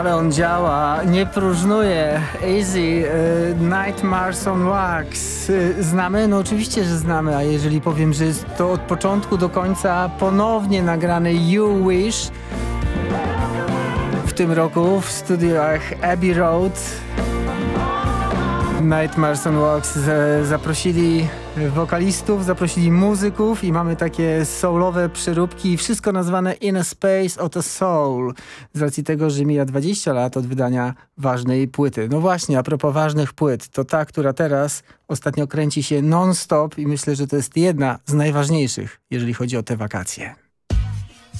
Ale on działa, nie próżnuje. Easy, Nightmares on Wax. Znamy? No oczywiście, że znamy, a jeżeli powiem, że jest to od początku do końca ponownie nagrany You Wish w tym roku w studiach Abbey Road. Nightmares on Wax zaprosili wokalistów, zaprosili muzyków i mamy takie soulowe przeróbki, wszystko nazwane In a Space of a Soul, z racji tego, że mija 20 lat od wydania ważnej płyty. No właśnie, a propos ważnych płyt, to ta, która teraz ostatnio kręci się non-stop i myślę, że to jest jedna z najważniejszych, jeżeli chodzi o te wakacje.